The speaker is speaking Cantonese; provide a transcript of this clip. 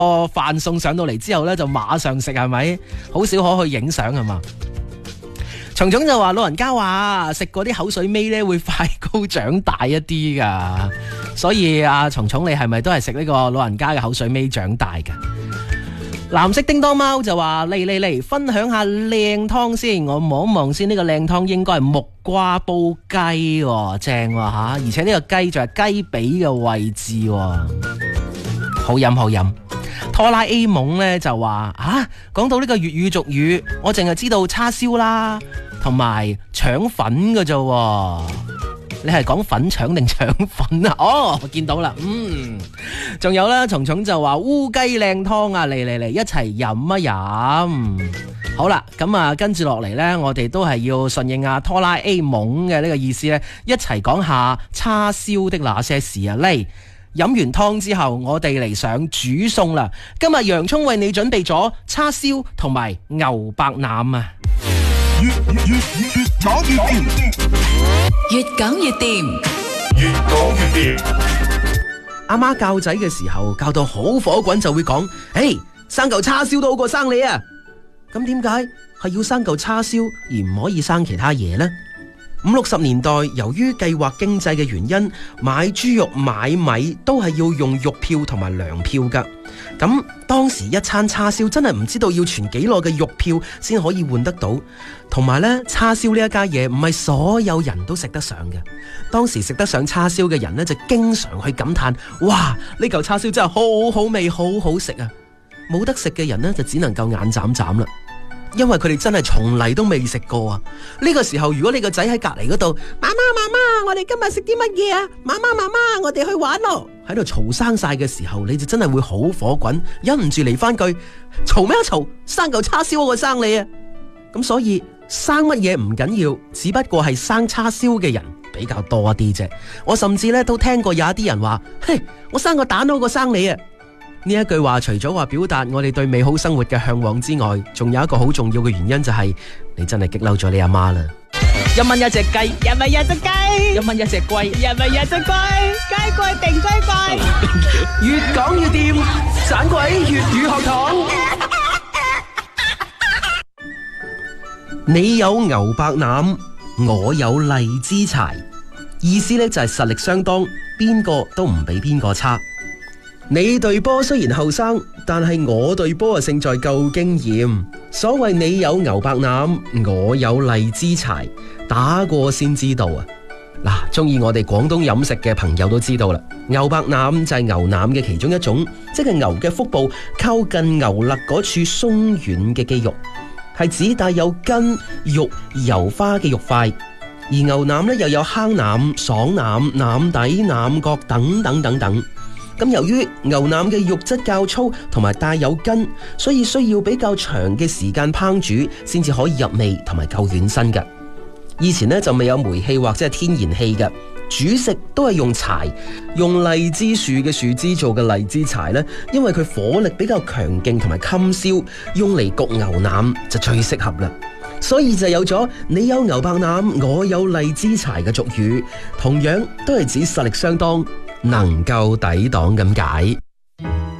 飯餸上到嚟之後咧，就馬上食，係咪？好少可去影相係嘛？蟲蟲就話老人家話食嗰啲口水尾咧會快高長大一啲噶，所以阿蟲蟲你係咪都係食呢個老人家嘅口水尾長大噶？藍色叮當貓就話嚟分享下靚湯先，我望一望先，呢個靚湯應該係木瓜煲雞喎，正喎吓，而且呢個雞就係雞髀嘅位置喎，好飲好飲。拖拉 A 懵咧就話講到呢個粵語俗語，我淨係知道叉燒啦，同埋腸粉嘅啫。你係講粉腸定腸粉啊？哦，我見到啦，仲有啦，蟲蟲就話烏雞靚湯啊，嚟一齊飲一飲。好啦，咁啊跟住落嚟呢，我哋都係要順應阿拖拉 A 懵嘅呢個意思呢，一齊講下叉燒的那些事啊。嚟飲完湯之後，我哋嚟上煮餸啦。今日洋蔥為你準備咗叉燒同埋牛白腩啊！ 越講越掂， 越講越掂， 越講越掂。 阿媽教仔嘅時候教到好火滾，就會講：生嚿叉燒都好過生你啊！咁點解係要生嚿叉燒而唔可以生其他嘢呢？50、60年代，由於計劃經濟嘅原因，買豬肉買米都係要用肉票同埋糧票噶。咁當時一餐叉燒真係唔知道要存幾耐嘅肉票先可以換得到。同埋呢，叉燒呢一家嘢唔係所有人都食得上嘅。當時食得上叉燒嘅人呢，就經常去感嘆：哇！呢嚿叉燒真係好好味，好好食啊！冇得食嘅人呢，就只能夠眼眨眨啦。因為佢哋真係從嚟都未食過啊！呢個時候，如果你個仔喺隔籬嗰度，媽媽，我哋今日食啲乜嘢啊？媽媽，我哋去玩咯！喺度嘈生晒嘅時候，你就真係會好火滾，忍唔住嚟翻句：嘈咩嘈？生嚿叉燒好過生你啊！咁所以生乜嘢唔緊要，只不過係生叉燒嘅人比較多啲啫。我甚至咧都聽過有一啲人話：我生個蛋好過生你啊！呢一句話除咗話表達我哋對美好生活嘅向往之外，仲有一個好重要嘅原因，就係你真係激嬲咗你阿媽啦！1蚊一隻雞，1蚊一隻雞，1蚊一隻龜，1蚊一隻龜，雞貴定龜貴，越講越掂，盞鬼粵語學堂。你有牛白腩，我有荔枝柴，意思呢就係實力相當，邊個都唔比邊個差。你對波雖然後生，但係我對波啊勝在夠經驗。所謂你有牛白腩，我有荔枝柴，打過先知道啊！嗱，中意我哋廣東飲食嘅朋友都知道啦，牛白腩就係牛腩嘅其中一種，即係牛嘅腹部靠近牛肋嗰處鬆軟嘅肌肉，係指帶有筋、肉、油花嘅肉塊。而牛腩呢又有坑腩、爽腩、腩底、腩角等等等等。咁由於牛腩嘅肉質較粗同埋帶有筋，所以需要比較長嘅時間烹煮先至可以入味同埋夠軟身嘅。以前呢就未有煤氣或者係天然氣嘅，煮食都係用柴，用荔枝樹嘅樹枝做嘅荔枝柴呢，因為佢火力比較強勁同埋襟燒，用嚟焗牛腩就最適合啦。所以就有咗你有牛白腩，我有荔枝柴嘅俗語，同樣都係指實力相當，能夠抵擋咁解。